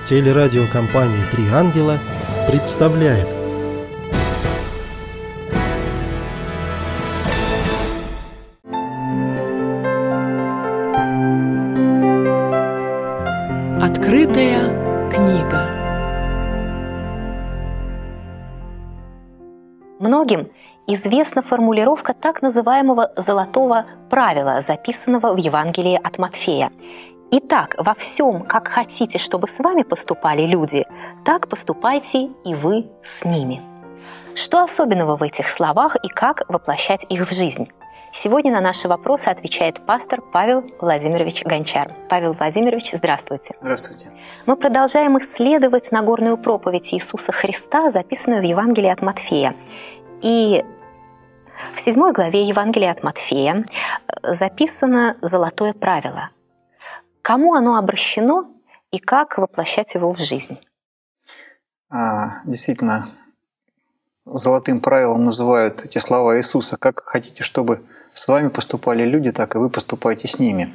Телерадиокомпания «Три ангела» представляет. Открытая книга. Многим известна формулировка так называемого «золотого правила», записанного в Евангелии от Матфея. «Итак, во всем, как хотите, чтобы с вами поступали люди, так поступайте и вы с ними». Что особенного в этих словах и как воплощать их в жизнь? Сегодня на наши вопросы отвечает пастор Павел Владимирович Гончар. Павел Владимирович, здравствуйте. Здравствуйте. Мы продолжаем исследовать Нагорную проповедь Иисуса Христа, записанную в Евангелии от Матфея. И в 7 главе Евангелия от Матфея записано «золотое правило». Кому оно обращено и как воплощать его в жизнь? Действительно, золотым правилом называют эти слова Иисуса. Как хотите, чтобы с вами поступали люди, так и вы поступайте с ними.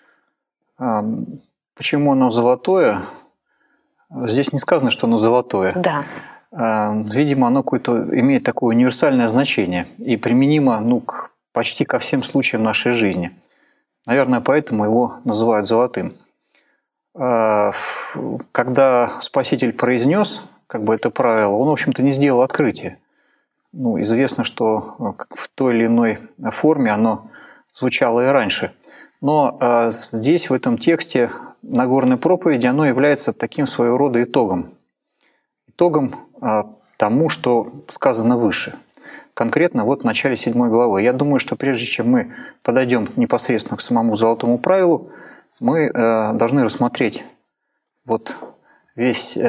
Почему оно золотое? Здесь не сказано, что оно золотое. Да. Видимо, оно какое-то имеет такое универсальное значение и применимо почти ко всем случаям нашей жизни. Наверное, поэтому его называют золотым. Когда Спаситель произнес это правило, он, в общем-то, не сделал открытие. Известно, что в той или иной форме оно звучало и раньше. Но здесь, в этом тексте Нагорной проповеди, оно является таким своего рода итогом. Итогом тому, что сказано выше. Конкретно в начале 7 главы. Я думаю, что прежде чем мы подойдем непосредственно к самому золотому правилу, мы должны рассмотреть весь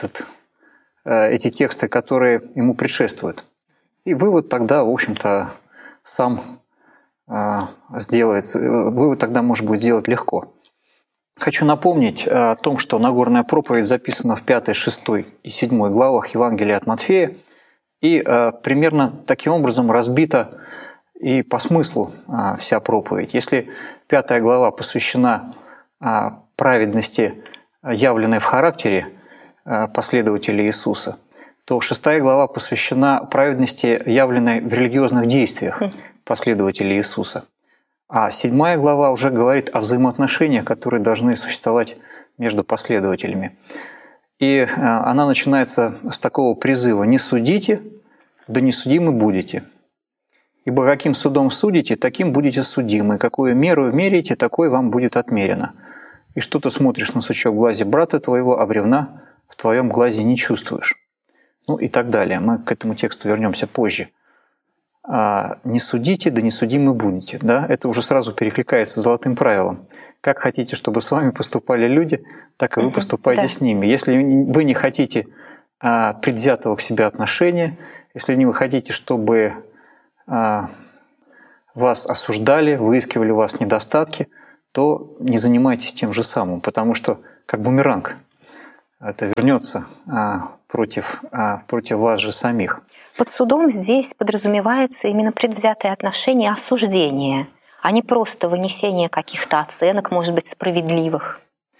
эти тексты, которые ему предшествуют. И вывод тогда, в общем-то, сам сделается. Вывод тогда может быть сделать легко. Хочу напомнить о том, что Нагорная проповедь записана в 5, 6 и 7 главах Евангелия от Матфея, и примерно таким образом разбита и по смыслу вся проповедь. Если 5 глава посвящена праведности, явленной в характере последователей Иисуса, то 6 глава посвящена праведности, явленной в религиозных действиях последователей Иисуса. А 7 глава уже говорит о взаимоотношениях, которые должны существовать между последователями. И она начинается с такого призыва: «Не судите, да не судимы будете. Ибо каким судом судите, таким будете судимы. Какую меру меряете, такой вам будет отмерено. И что ты смотришь на сучок в глазе брата твоего, а бревна в твоем глазе не чувствуешь». И так далее. Мы к этому тексту вернемся позже. «Не судите, да не судимы будете». Да? Это уже сразу перекликается с золотым правилом. Как хотите, чтобы с вами поступали люди, так и вы поступайте с ними. Если вы не хотите предвзятого к себе отношения, если не вы хотите, чтобы вас осуждали, выискивали у вас недостатки, то не занимайтесь тем же самым, потому что как бумеранг это вернется против вас же самих. Под судом здесь подразумевается именно предвзятое отношение, осуждение, а не просто вынесение каких-то оценок, может быть, справедливых.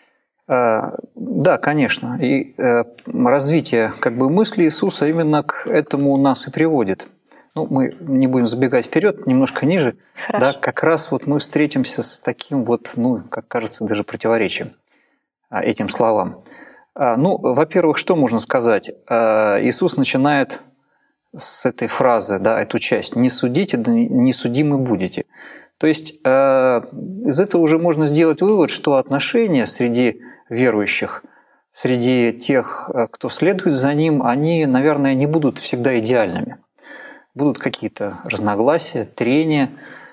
Да, конечно. И развитие мысли Иисуса именно к этому нас и приводит. Мы не будем забегать вперед, немножко ниже. Да, как раз мы встретимся с таким как кажется, даже противоречием этим словам. Во-первых, что можно сказать? Иисус начинает с этой фразы, эту часть: «Не судите, да не судимы будете». То есть из этого уже можно сделать вывод, что отношения среди верующих, среди тех, кто следует за ним, они, наверное, не будут всегда идеальными. Будут какие-то разногласия, трения,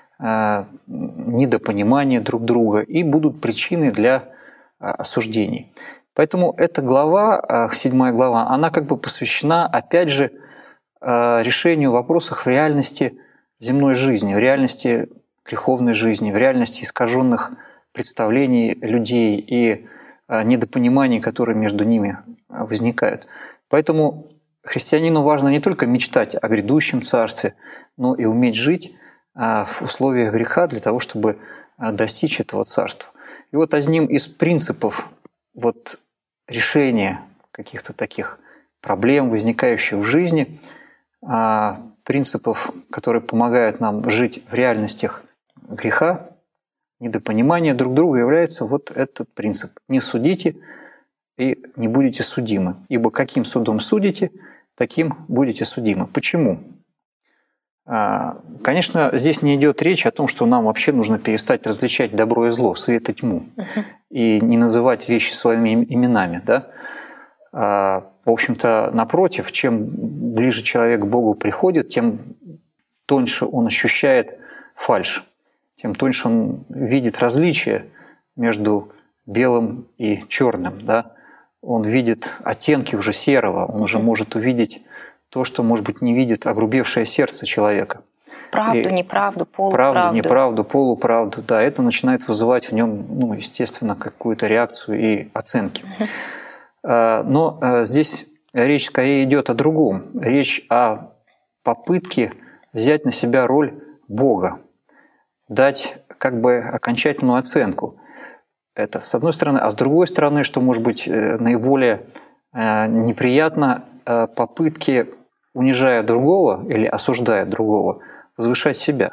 недопонимания друг друга и будут причины для осуждений. Поэтому эта глава, 7 глава, она посвящена, опять же, решению вопросов в реальности земной жизни, в реальности греховной жизни, в реальности искаженных представлений людей и недопониманий, которые между ними возникают. Поэтому христианину важно не только мечтать о грядущем царстве, но и уметь жить в условиях греха для того, чтобы достичь этого царства. И одним из принципов решения каких-то таких проблем, возникающих в жизни, принципов, которые помогают нам жить в реальностях греха, недопонимания друг друга, является вот этот принцип. Не судите и не будете судимы. Ибо каким судом судите, таким будете судимы. Почему? Конечно, здесь не идет речь о том, что нам вообще нужно перестать различать добро и зло, свет и тьму, и не называть вещи своими именами. Да? В общем-то, напротив, чем ближе человек к Богу приходит, тем тоньше он ощущает фальшь, тем тоньше он видит различия между белым и черным. Да? Он видит оттенки уже серого, он уже может увидеть то, что, может быть, не видит огрубевшее сердце человека. Правду, неправду, полуправду. Правду, неправду, полуправду. Да, это начинает вызывать в нем, естественно, какую-то реакцию и оценки. Но здесь речь скорее идет о другом. Речь о попытке взять на себя роль Бога, дать как бы окончательную оценку. Это с одной стороны. А с другой стороны, что может быть наиболее неприятно, попытки, унижая другого или осуждая другого, возвышать себя.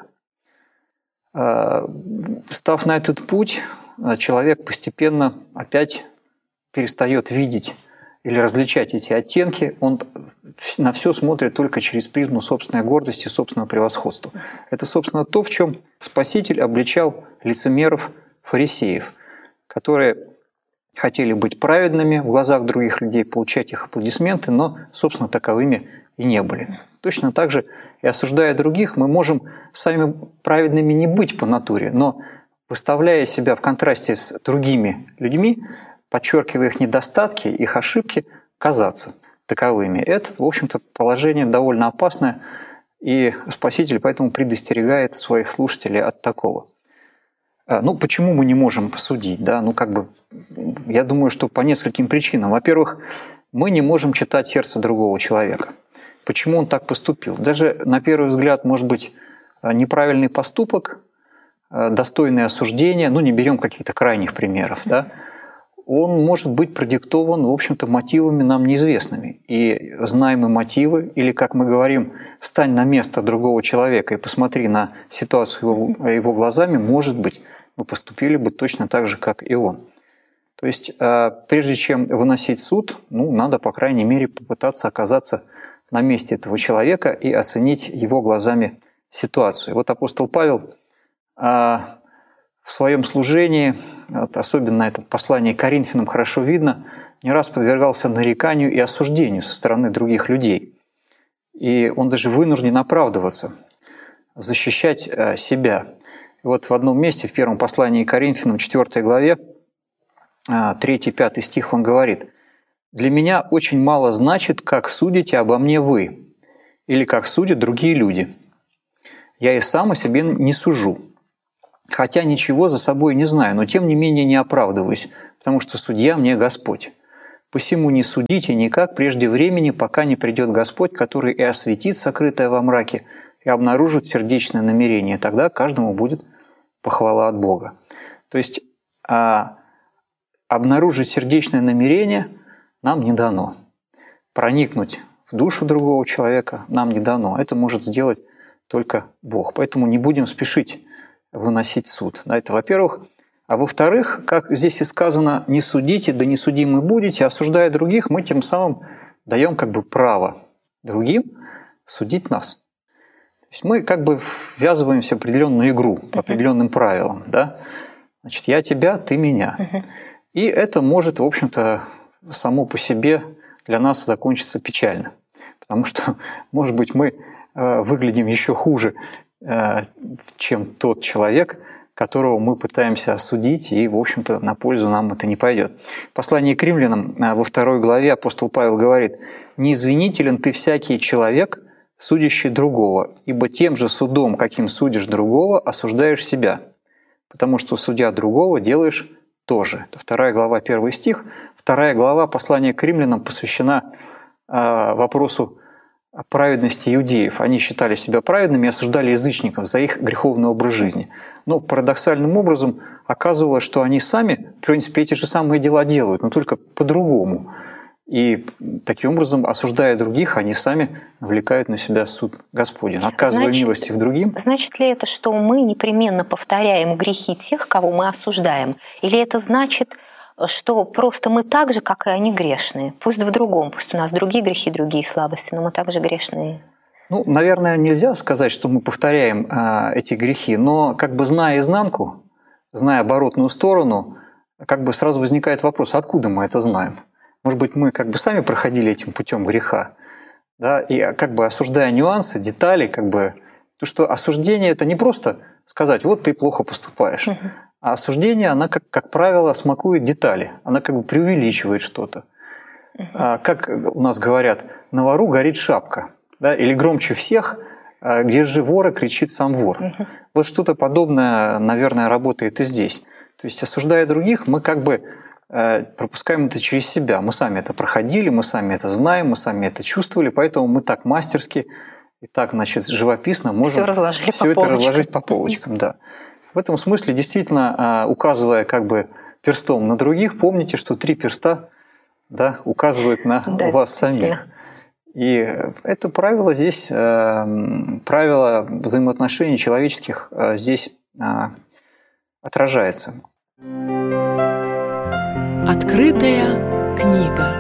Став на этот путь, человек постепенно опять перестает видеть или различать эти оттенки, он на все смотрит только через призму собственной гордости, собственного превосходства. Это, собственно, то, в чем Спаситель обличал лицемеров, фарисеев, которые хотели быть праведными в глазах других людей, получать их аплодисменты, но, собственно, таковыми и не были. Точно так же, и осуждая других, мы можем сами праведными не быть по натуре, но, выставляя себя в контрасте с другими людьми, подчеркивая их недостатки, их ошибки, казаться таковыми. Это, в общем-то, положение довольно опасное, и Спаситель поэтому предостерегает своих слушателей от такого. Ну, почему мы не можем судить? Да? Я думаю, что по нескольким причинам. Во-первых, мы не можем читать сердце другого человека. Почему он так поступил? Даже на первый взгляд, может быть, неправильный поступок, достойное осуждение, не берем каких-то крайних примеров, да? Он может быть продиктован, в общем-то, мотивами нам неизвестными. И знаем мы мотивы, или, как мы говорим, встань на место другого человека и посмотри на ситуацию его глазами, может быть, мы поступили бы точно так же, как и он. То есть, прежде чем выносить суд, надо, по крайней мере, попытаться оказаться на месте этого человека и оценить его глазами ситуацию. Вот апостол Павел в своем служении, особенно это в послании к Коринфянам хорошо видно, не раз подвергался нареканию и осуждению со стороны других людей. И он даже вынужден оправдываться, защищать себя. И вот в одном месте, в первом послании к Коринфянам, 4 главе, 3-5 стих, он говорит: «Для меня очень мало значит, как судите обо мне вы, или как судят другие люди. Я и сам о себе не сужу, хотя ничего за собой не знаю, но тем не менее не оправдываюсь, потому что судья мне Господь. Посему не судите никак прежде времени, пока не придет Господь, который и осветит сокрытое во мраке, и обнаружит сердечное намерение. Тогда каждому будет похвала от Бога». То есть обнаружить сердечное намерение нам не дано. Проникнуть в душу другого человека нам не дано. Это может сделать только Бог. Поэтому не будем спешить выносить суд. Это во-первых. А во-вторых, как здесь и сказано, не судите, да не судимы будете, осуждая других, мы тем самым даем право другим судить нас. То есть мы ввязываемся в определенную игру по определенным правилам. Да? Значит, я тебя, ты меня. И это может, в общем-то, само по себе для нас закончиться печально. Потому что, может быть, мы выглядим еще хуже, чем тот человек, которого мы пытаемся осудить, и, в общем-то, на пользу нам это не пойдет. В послании к Римлянам во 2 главе апостол Павел говорит: «Неизвинителен ты всякий человек, судящий другого, ибо тем же судом, каким судишь другого, осуждаешь себя, потому что, судя другого, делаешь тоже». Это 2 глава, 1 стих. 2 глава послания к Римлянам посвящена вопросу праведности иудеев. Они считали себя праведными и осуждали язычников за их греховный образ жизни. Но парадоксальным образом оказывалось, что они сами, в принципе, эти же самые дела делают, но только по-другому. И таким образом, осуждая других, они сами навлекают на себя суд Господень, отказывая милости в другим. Значит ли это, что мы непременно повторяем грехи тех, кого мы осуждаем? Или это значит, что просто мы так же, как и они, грешные? Пусть в другом, пусть у нас другие грехи, другие слабости, но мы также грешные. Ну, наверное, нельзя сказать, что мы повторяем эти грехи, но как бы зная изнанку, зная оборотную сторону, как бы сразу возникает вопрос, откуда мы это знаем? Может быть, мы как бы сами проходили этим путем греха, да, и как бы осуждая нюансы, детали, как бы, то, что осуждение – это не просто сказать, вот ты плохо поступаешь, а осуждение, она, как правило, смакует детали, она как бы преувеличивает что-то. Как у нас говорят, на вору горит шапка, да, или громче всех, где же вора кричит сам вор. Вот что-то подобное, наверное, работает и здесь. То есть, осуждая других, мы как бы пропускаем это через себя. Мы сами это проходили, мы сами это знаем, мы сами это чувствовали, поэтому мы так мастерски и так, значит, живописно можем все это разложить по полочкам. Да. В этом смысле, действительно, указывая как бы перстом на других, помните, что 3 перста, да, указывают на вас самих. И это правило здесь, правило взаимоотношений человеческих здесь отражается. Открытая книга.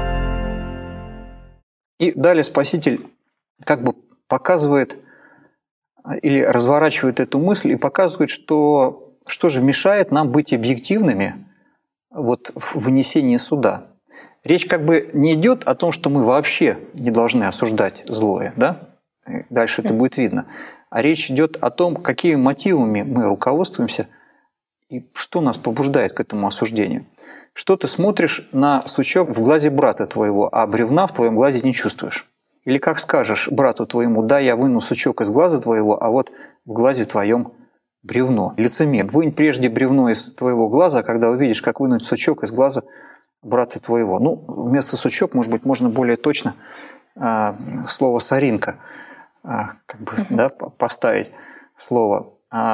И далее Спаситель как бы показывает или разворачивает эту мысль и показывает, что же мешает нам быть объективными вот в вынесении суда. Речь как бы не идет о том, что мы вообще не должны осуждать злое, да? Дальше это будет видно. А речь идет о том, какими мотивами мы руководствуемся и что нас побуждает к этому осуждению. Что ты смотришь на сучок в глазе брата твоего, а бревна в твоем глазе не чувствуешь? Или как скажешь брату твоему, да, я выну сучок из глаза твоего, а вот в глазе твоем бревно. Лицемер, вынь прежде бревно из твоего глаза, когда увидишь, как вынуть сучок из глаза брата твоего. Ну, вместо сучок, может быть, можно более точно слово соринка как бы, да, поставить слово.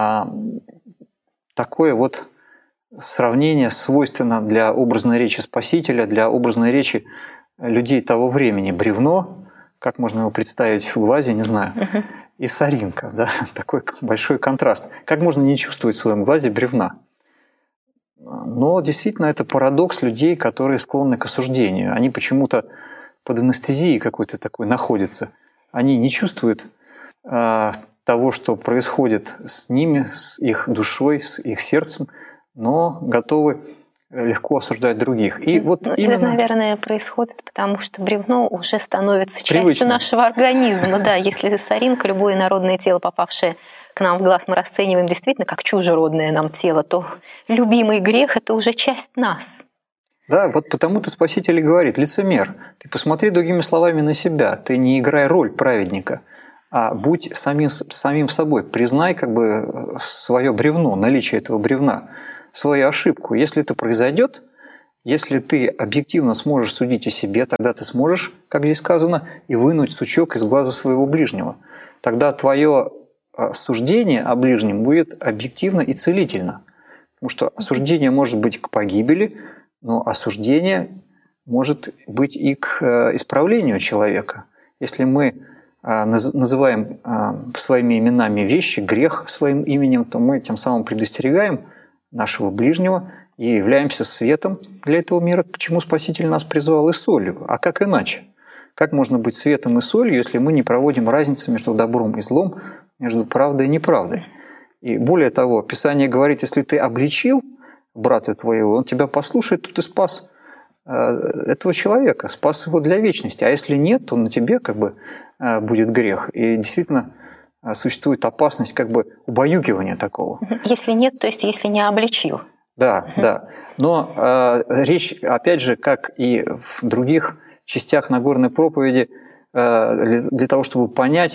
Такое вот сравнение свойственно для образной речи Спасителя, для образной речи людей того времени. Бревно, как можно его представить в глазе, не знаю, и соринка, да, такой большой контраст. Как можно не чувствовать в своем глазе бревна? Но действительно это парадокс людей, которые склонны к осуждению. Они почему-то под анестезией какой-то такой находятся. Они не чувствуют того, что происходит с ними, с их душой, с их сердцем, но готовы легко осуждать других. И вот именно... Это, наверное, происходит, потому что бревно уже становится частью нашего организма. Да, если соринка, любое народное тело, попавшее к нам в глаз, мы расцениваем действительно как чужеродное нам тело, то любимый грех – это уже часть нас. Да, вот потому-то Спаситель и говорит: лицемер, ты посмотри другими словами на себя, ты не играй роль праведника, а будь самим собой, признай как бы свое бревно, наличие этого бревна, свою ошибку. Если это произойдет, если ты объективно сможешь судить о себе, тогда ты сможешь, как здесь сказано, и вынуть сучок из глаза своего ближнего. Тогда твое суждение о ближнем будет объективно и целительно. Потому что осуждение может быть к погибели, но осуждение может быть и к исправлению человека. Если мы называем своими именами вещи, грех своим именем, то мы тем самым предостерегаем нашего ближнего и являемся светом для этого мира, к чему Спаситель нас призвал, и солью. А как иначе? Как можно быть светом и солью, если мы не проводим разницы между добром и злом, между правдой и неправдой? И более того, Писание говорит, если ты обличил брата твоего, он тебя послушает, то ты спас этого человека, спас его для вечности. А если нет, то на тебе как бы будет грех. И действительно существует опасность как бы убаюкивания такого. Если нет, то есть если не обличил. Да, да. Но речь, опять же, как и в других частях Нагорной проповеди, для того, чтобы понять,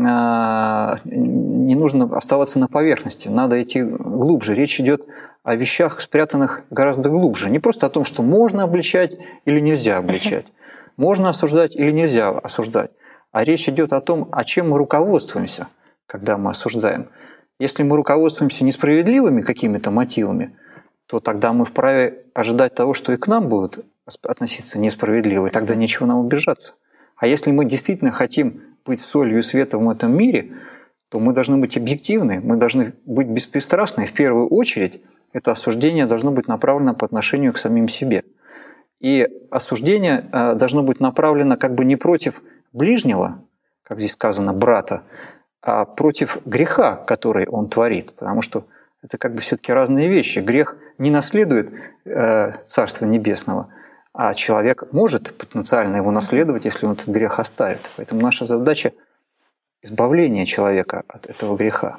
не нужно оставаться на поверхности, надо идти глубже. Речь идет о вещах, спрятанных гораздо глубже. Не просто о том, что можно обличать или нельзя обличать, можно осуждать или нельзя осуждать, а речь идет о том, о чем мы руководствуемся, когда мы осуждаем. Если мы руководствуемся несправедливыми какими-то мотивами, то тогда мы вправе ожидать того, что и к нам будут относиться несправедливо, и тогда нечего нам обижаться. А если мы действительно хотим быть солью и светом в этом мире, то мы должны быть объективны, мы должны быть беспристрастны. В первую очередь это осуждение должно быть направлено по отношению к самим себе. И осуждение должно быть направлено как бы не против ближнего, как здесь сказано, брата, а против греха, который он творит. Потому что это как бы все-таки разные вещи. Грех не наследует Царства Небесного, а человек может потенциально его наследовать, если он этот грех оставит. Поэтому наша задача – избавление человека от этого греха.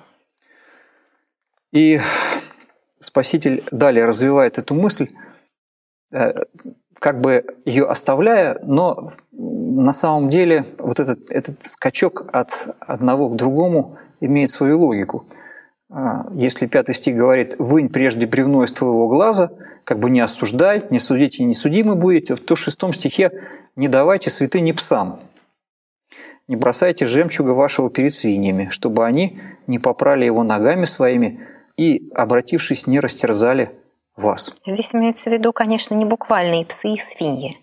И Спаситель далее развивает эту мысль, как бы ее оставляя, но на самом деле вот этот скачок от одного к другому имеет свою логику. Если 5 стих говорит «вынь прежде бревно из твоего глаза», как бы не осуждай, не судите и не судимы будете, то в 6 стихе «не давайте святыни псам, не бросайте жемчуга вашего перед свиньями, чтобы они не попрали его ногами своими и, обратившись, не растерзали вас». Здесь имеются в виду, конечно, не буквальные псы и свиньи.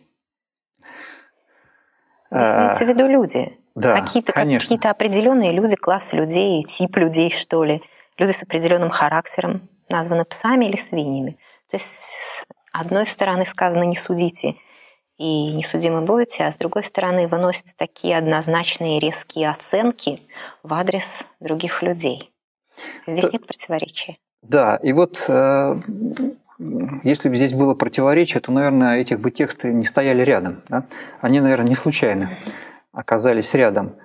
Здесь имеются в виду люди. Да, какие-то определенные люди, класс людей, тип людей, что ли. Люди с определенным характером названы псами или свиньями. То есть, с одной стороны сказано «не судите» и «не судимы будете», а с другой стороны выносятся такие однозначные резкие оценки в адрес других людей. Здесь нет противоречия. Да, и вот если бы здесь было противоречие, то, наверное, этих бы тексты не стояли рядом. Да? Они, наверное, не случайно оказались рядом.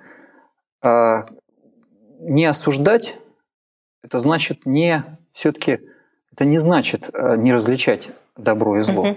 Не осуждать – это значит все-таки это не значит не различать добро и зло.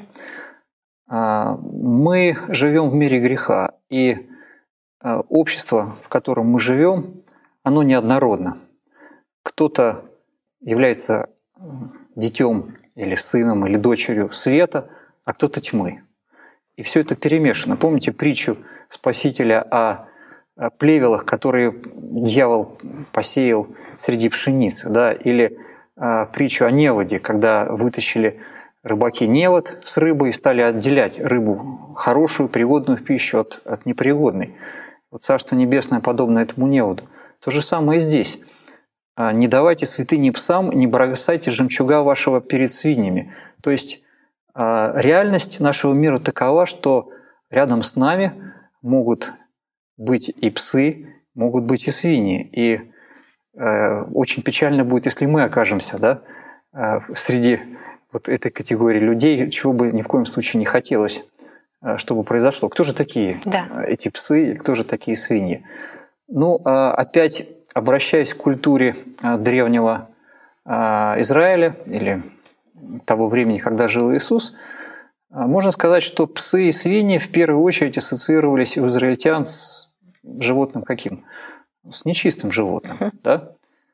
Мы живем в мире греха, и общество, в котором мы живем, оно неоднородно. Кто-то является детем или сыном, или дочерью света, а кто-то тьмы. И все это перемешано. Помните притчу Спасителя о плевелах, которые дьявол посеял среди пшеницы, да? Или притчу о неводе, когда вытащили рыбаки невод с рыбой и стали отделять рыбу хорошую, пригодную в пищу от непригодной. Вот Царство Небесное подобно этому неводу. То же самое и здесь. Не давайте святыни псам, не бросайте жемчуга вашего перед свиньями. То есть реальность нашего мира такова, что рядом с нами могут быть и псы, могут быть и свиньи. И очень печально будет, если мы окажемся, да, среди вот этой категории людей, чего бы ни в коем случае не хотелось, чтобы произошло. Кто же такие эти псы, кто же такие свиньи? Ну, опять обращаясь к культуре древнего Израиля или того времени, когда жил Иисус, можно сказать, что псы и свиньи в первую очередь ассоциировались у израильтян с животным каким? С нечистым животным. Да?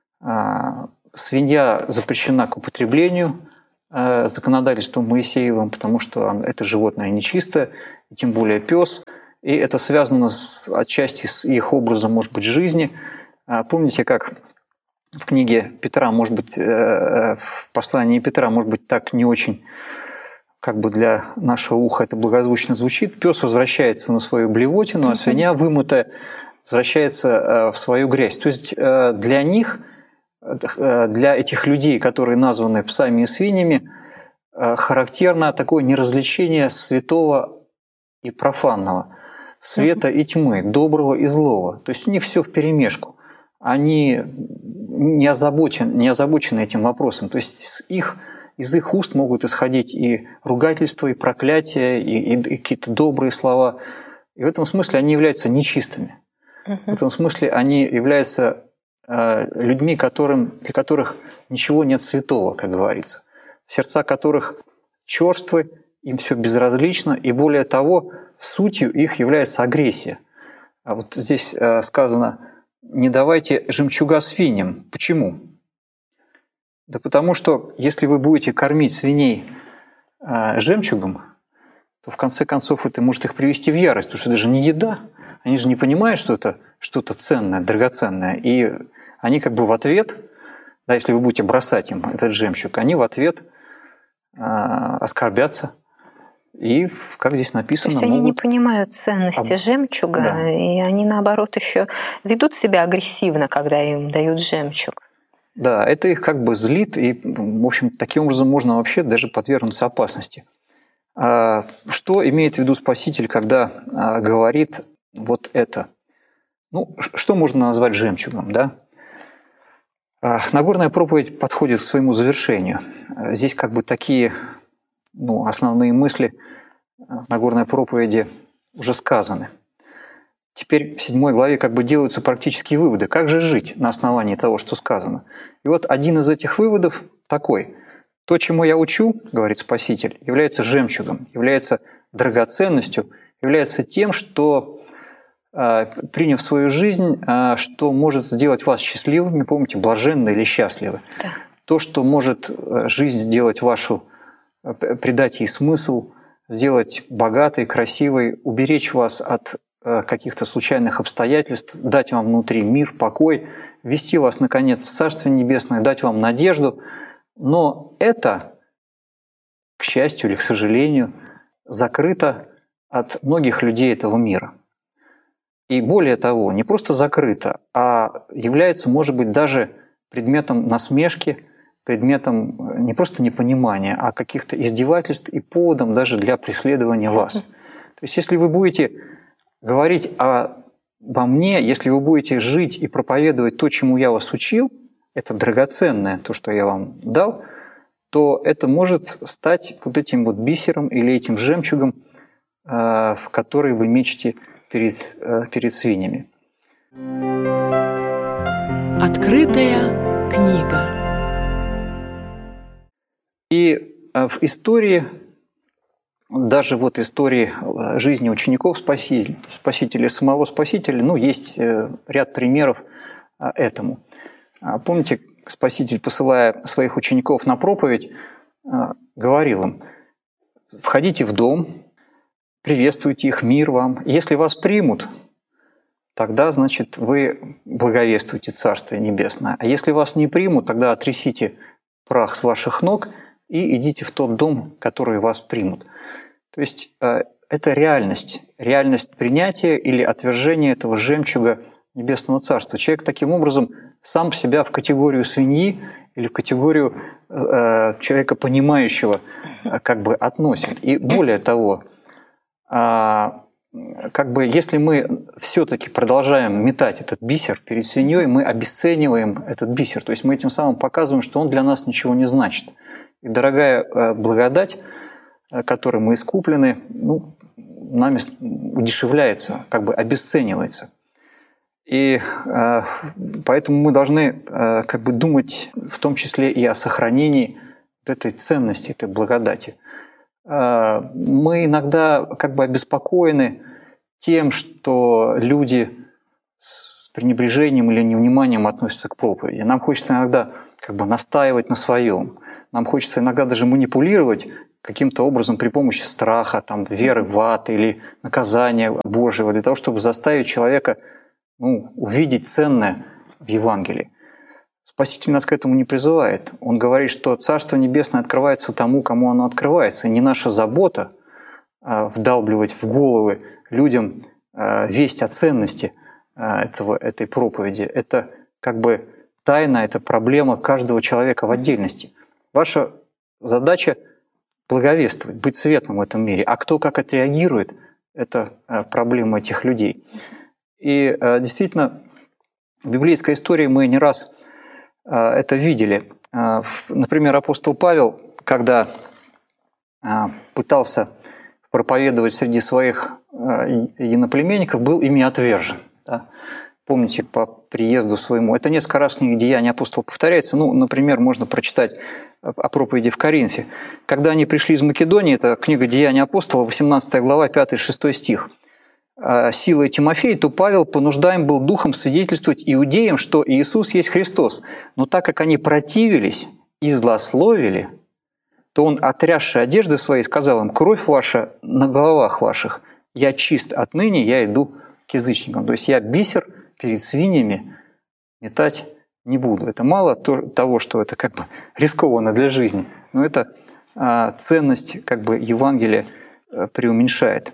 Свинья запрещена к употреблению законодательством Моисеевым, потому что это животное нечистое, и тем более пес. И это связано отчасти с их образом, может быть, жизни. Помните, как в книге Петра, может быть, в послании Петра, может быть, так не очень, как бы для нашего уха это благозвучно звучит. Пес возвращается на свою блевотину, а свинья, вымытая, возвращается в свою грязь. То есть для них, для этих людей, которые названы псами и свиньями, характерно такое неразличение святого и профанного, света и тьмы, доброго и злого. То есть у них все вперемешку. Они не озабочены этим вопросом. То есть из их уст могут исходить и ругательства, и проклятия, и какие-то добрые слова. И в этом смысле они являются нечистыми. В этом смысле они являются людьми, для которых ничего нет святого, как говорится. Сердца которых черствы, им все безразлично, и более того, сутью их является агрессия. А вот здесь сказано: не давайте жемчуга свиньям. Почему? Да потому что если вы будете кормить свиней жемчугом, то в конце концов это может их привести в ярость, потому что это же не еда. они же не понимают, что это что-то ценное, драгоценное. И они как бы в ответ, да, если вы будете бросать им этот жемчуг, они в ответ оскорбятся. И, как здесь написано, то есть они не понимают ценности жемчуга, да. И они, наоборот, еще ведут себя агрессивно, когда им дают жемчуг. Да, это их как бы злит, и, в общем, таким образом можно вообще даже подвергнуться опасности. Что имеет в виду Спаситель, когда говорит вот это? Ну, что можно назвать жемчугом, да? Нагорная проповедь подходит к своему завершению. Здесь как бы такие основные мысли Нагорной проповеди уже сказаны. Теперь в 7 главе как бы делаются практические выводы. Как же жить на основании того, что сказано? И вот один из этих выводов такой. То, чему я учу, говорит Спаситель, является жемчугом, является драгоценностью, является тем, что, приняв свою жизнь, что может сделать вас счастливыми, помните, блаженны или счастливы. Да. То, что может жизнь сделать вашу, придать ей смысл, сделать богатой, красивой, уберечь вас от каких-то случайных обстоятельств, дать вам внутри мир, покой, ввести вас, наконец, в Царствие Небесное, дать вам надежду. Но это, к счастью или к сожалению, закрыто от многих людей этого мира. И более того, не просто закрыто, а является, может быть, даже предметом насмешки, предметом не просто непонимания, а каких-то издевательств и поводом даже для преследования вас. То есть если вы будете говорить обо мне, если вы будете жить и проповедовать то, чему я вас учил, это драгоценное, то, что я вам дал, то это может стать вот этим вот бисером или этим жемчугом, в который вы мечете перед свиньями. Открытая книга. И в истории, даже вот истории жизни учеников Спасителя, самого Спасителя, есть ряд примеров этому. Помните, Спаситель, посылая своих учеников на проповедь, говорил им: «Входите в дом, приветствуйте их, мир вам. Если вас примут, тогда, значит, вы благовествуете Царствие Небесное. А если вас не примут, тогда отрясите прах с ваших ног и идите в тот дом, который вас примут». То есть это реальность принятия или отвержения этого жемчуга Небесного Царства. Человек таким образом сам себя в категорию свиньи или в категорию человека понимающего как бы относит. И более того, как бы если мы все-таки продолжаем метать этот бисер перед свиньей, мы обесцениваем этот бисер. То есть мы этим самым показываем, что он для нас ничего не значит. И дорогая благодать, которой мы искуплены, нами удешевляется, как бы обесценивается. И поэтому мы должны как бы думать в том числе и о сохранении вот этой ценности, этой благодати. Мы иногда как бы обеспокоены тем, что люди с пренебрежением или невниманием относятся к проповеди. Нам хочется иногда как бы настаивать на своем. Нам хочется иногда даже манипулировать каким-то образом при помощи страха, веры в ад или наказания Божьего, для того, чтобы заставить человека увидеть ценное в Евангелии. Спаситель нас к этому не призывает. Он говорит, что Царство Небесное открывается тому, кому оно открывается. И не наша забота вдалбливать в головы людям весть о ценности этой проповеди. Это как бы тайна, это проблема каждого человека в отдельности. Ваша задача – благовествовать, быть светом в этом мире. А кто как отреагирует – это проблема этих людей. И действительно, в библейской истории мы не раз это видели. Например, апостол Павел, когда пытался проповедовать среди своих иноплеменников, был ими отвержен. Да? Помните, по приезду своему. Это несколько раз в книге «Деяния апостола» повторяется. Например, можно прочитать о проповеди в Коринфе. Когда они пришли из Македонии, это книга «Деяния апостола», 18 глава, 5-6 стих. «Силой Тимофея, то Павел понуждаем был духом свидетельствовать иудеям, что Иисус есть Христос. Но так как они противились и злословили, то он, отрясши одежды свои, сказал им: кровь ваша на головах ваших, я чист отныне, я иду к язычникам. То есть я бисер перед свиньями метать не буду. Это мало того, что это как бы рискованно для жизни, но это ценность как бы Евангелия преуменьшает.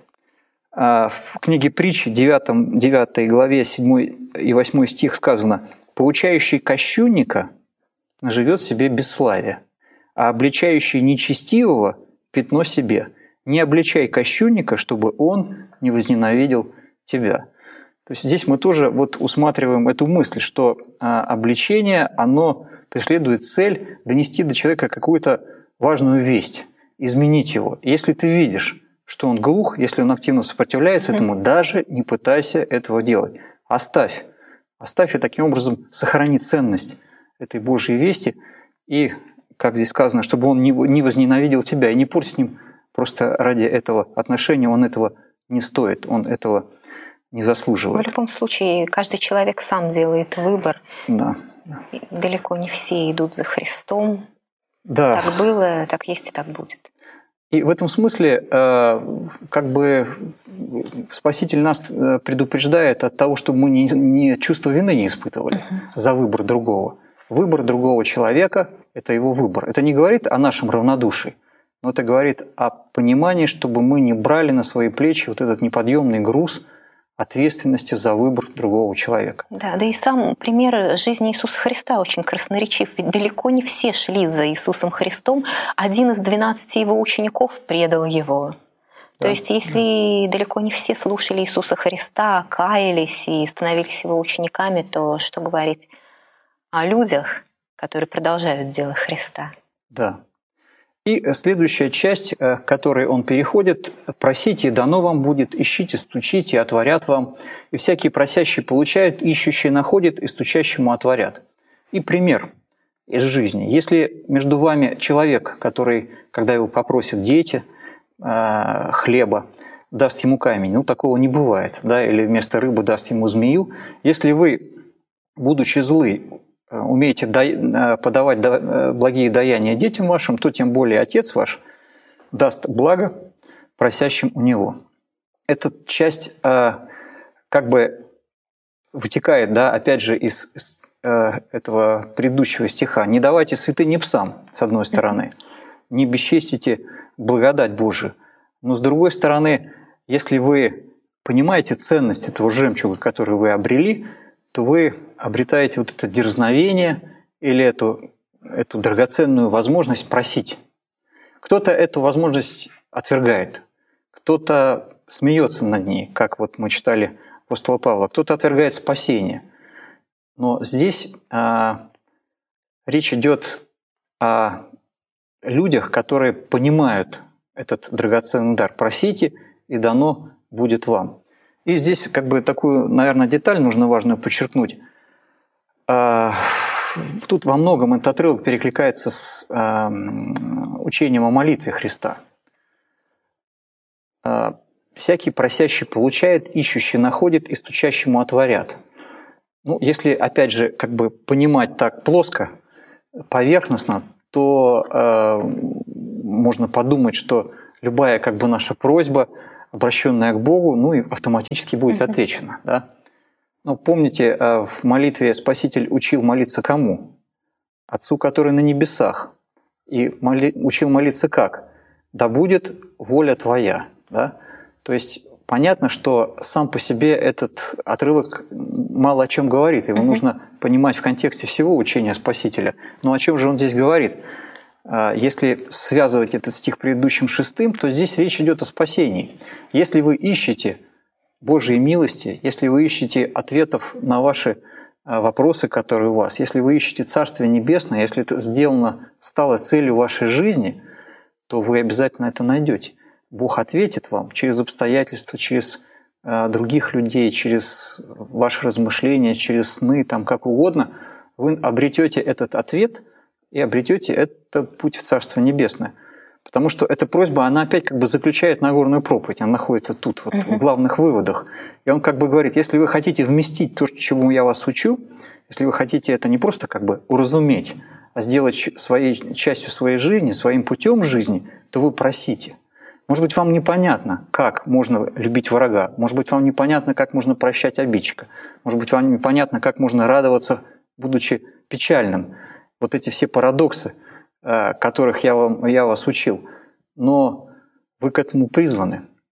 В книге Притчи, 9 главе, 7 и 8 стих сказано: «Поучающий кощунника наживет себе бесславие, а обличающий нечестивого пятно себе. Не обличай кощунника, чтобы он не возненавидел тебя». То есть здесь мы тоже вот усматриваем эту мысль, что обличение, оно преследует цель донести до человека какую-то важную весть, изменить его. Если ты видишь, что он глух, если он активно сопротивляется этому, даже не пытайся этого делать. Оставь и таким образом сохрани ценность этой Божьей вести и, как здесь сказано, чтобы он не возненавидел тебя и не порть с ним просто ради этого отношения, он этого не стоит, он этого не заслуживает. В любом случае, каждый человек сам делает выбор. Да. Далеко не все идут за Христом. Да. Так было, так есть и так будет. И в этом смысле как бы Спаситель нас предупреждает от того, чтобы мы не чувство вины не испытывали за выбор другого. Выбор другого человека – это его выбор. Это не говорит о нашем равнодушии, но это говорит о понимании, чтобы мы не брали на свои плечи вот этот неподъемный груз ответственности за выбор другого человека. Да, да и сам пример жизни Иисуса Христа очень красноречив. Ведь далеко не все шли за Иисусом Христом. Один из 12 его учеников предал его. Да. То есть если далеко не все слушали Иисуса Христа, каялись и становились его учениками, то что говорить о людях, которые продолжают дело Христа? Да. И следующая часть, к которой он переходит: «Просите, и дано вам будет, ищите, стучите, и отворят вам. И всякий просящий получает, ищущий находит, и стучащему отворят». И пример из жизни. Если между вами человек, который, когда его попросят дети хлеба, даст ему камень, ну такого не бывает, да, или вместо рыбы даст ему змею. Если вы, будучи злы, умеете подавать благие даяния детям вашим, то тем более Отец ваш даст благо просящим у Него. Эта часть как бы вытекает, да, опять же, из этого предыдущего стиха. «Не давайте святыни псам», с одной стороны, «не бесчестите благодать Божию». Но с другой стороны, если вы понимаете ценность этого жемчуга, который вы обрели, то вы обретаете вот это дерзновение или эту драгоценную возможность просить. Кто-то эту возможность отвергает, кто-то смеется над ней, как вот мы читали апостола Павла, кто-то отвергает спасение. Но здесь речь идет о людях, которые понимают этот драгоценный дар. Просите, и дано будет вам. И здесь как бы такую, наверное, деталь нужно важную подчеркнуть. Тут во многом этот отрывок перекликается с учением о молитве Христа. «Всякий просящий получает, ищущий находит, и стучащему отворят». Ну, если, опять же, как бы понимать так плоско, поверхностно, то можно подумать, что любая как бы наша просьба, обращенная к Богу, ну и автоматически будет отвечена. Да? Но помните, в молитве Спаситель учил молиться кому? Отцу, который на небесах. И учил молиться как? «Да будет воля твоя». Да? То есть понятно, что сам по себе этот отрывок мало о чем говорит. Его нужно понимать в контексте всего учения Спасителя. Но о чем же он здесь говорит? Если связывать этот стих предыдущим 6, то здесь речь идет о спасении. Если вы ищете Божьей милости, если вы ищете ответов на ваши вопросы, которые у вас, если вы ищете Царствие Небесное, если это стало целью вашей жизни, то вы обязательно это найдете. Бог ответит вам через обстоятельства, через других людей, через ваши размышления, через сны, там как угодно. Вы обретете этот ответ и обретете этот путь в Царство Небесное. Потому что эта просьба, она опять как бы заключает Нагорную проповедь, она находится тут, вот, в главных выводах. И он как бы говорит, если вы хотите вместить то, чему я вас учу, если вы хотите это не просто как бы уразуметь, а сделать своей частью своей жизни, своим путем жизни, то вы просите. Может быть, вам непонятно, как можно любить врага. Может быть, вам непонятно, как можно прощать обидчика. Может быть, вам непонятно, как можно радоваться, будучи печальным. Вот эти все парадоксы, которых я вас учил. Но вы к этому призваны.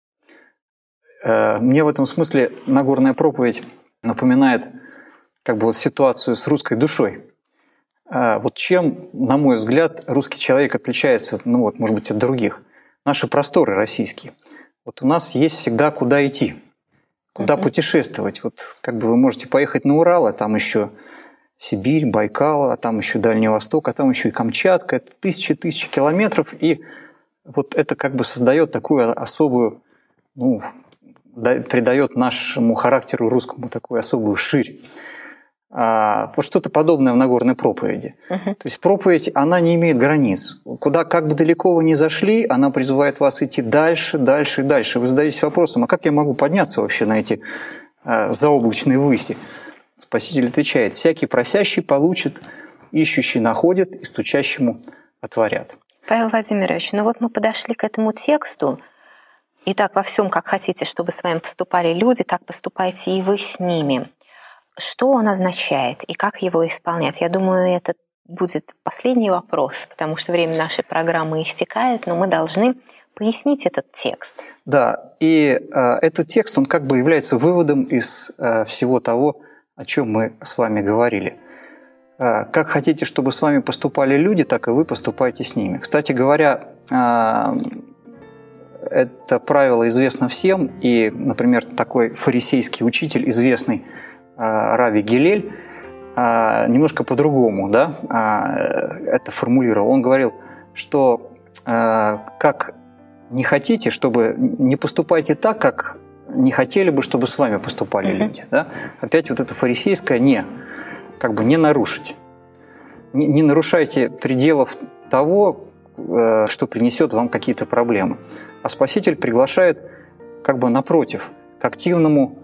Мне в этом смысле Нагорная проповедь напоминает как бы вот ситуацию с русской душой. Вот чем, на мой взгляд, русский человек отличается, ну вот, может быть, от других? Наши просторы российские. Вот у нас есть всегда куда идти, куда путешествовать. Вот как бы вы можете поехать на Урал, а там еще Сибирь, Байкал, а там еще Дальний Восток, а там еще и Камчатка. Это тысячи километров, и вот это как бы создает такую особую, ну, придает нашему характеру русскому такую особую ширь. Вот что-то подобное в Нагорной проповеди. То есть проповедь, она не имеет границ. Куда, как бы далеко вы ни зашли, она призывает вас идти дальше, дальше и дальше. Вы задаетесь вопросом, а как я могу подняться вообще на эти заоблачные выси? Спаситель отвечает, всякий просящий получит, ищущий находит и стучащему отворят. Павел Владимирович, ну вот мы подошли к этому тексту, и так во всем, как хотите, чтобы с вами поступали люди, так поступайте и вы с ними. Что он означает и как его исполнять? Я думаю, это будет последний вопрос, потому что время нашей программы истекает, но мы должны пояснить этот текст. Да, и этот текст, он как бы является выводом из всего того, о чем мы с вами говорили. Как хотите, чтобы с вами поступали люди, так и вы поступайте с ними. Кстати говоря, это правило известно всем, и, например, такой фарисейский учитель, известный Рави Гилель, немножко по-другому, да, это формулировал. Он говорил, что как не хотите, чтобы не поступайте так, как не хотели бы, чтобы с вами поступали люди. Да? Опять вот это фарисейское как бы не нарушить. Не нарушайте пределов того, что принесет вам какие-то проблемы. А Спаситель приглашает как бы напротив, к активному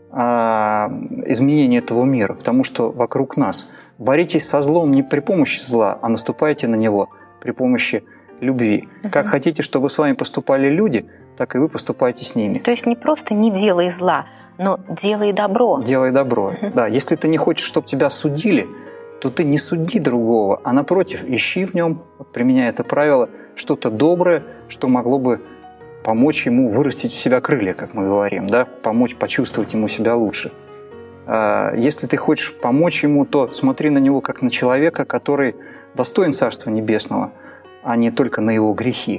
изменению этого мира, потому что вокруг нас. Боритесь со злом не при помощи зла, а наступайте на него при помощи любви. Как хотите, чтобы с вами поступали люди, так и вы поступайте с ними. То есть не просто не делай зла, но делай добро. Делай добро, да. Если ты не хочешь, чтобы тебя судили, то ты не суди другого, а напротив, ищи в нем, применяя это правило, что-то доброе, что могло бы помочь ему вырастить у себя крылья, как мы говорим, да? Помочь почувствовать ему себя лучше. Если ты хочешь помочь ему, то смотри на него как на человека, который достоин Царства Небесного, а не только на его грехи.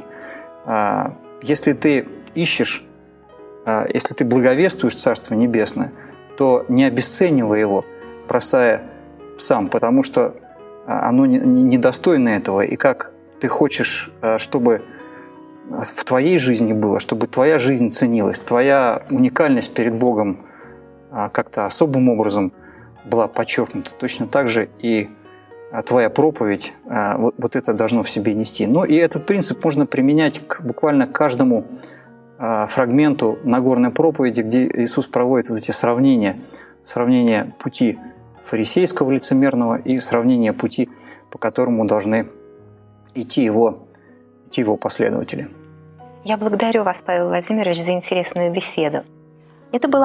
Если ты ищешь, если ты благовествуешь Царство Небесное, то не обесценивай его, бросая псам, потому что оно недостойно этого. И как ты хочешь, чтобы в твоей жизни было, чтобы твоя жизнь ценилась, твоя уникальность перед Богом как-то особым образом была подчеркнута. Точно так же и твоя проповедь, вот это должно в себе нести. Но и этот принцип можно применять буквально к каждому фрагменту Нагорной проповеди, где Иисус проводит вот эти сравнения пути фарисейского лицемерного и сравнения пути, по которому должны идти его последователи. Я благодарю вас, Павел Владимирович, за интересную беседу. Это было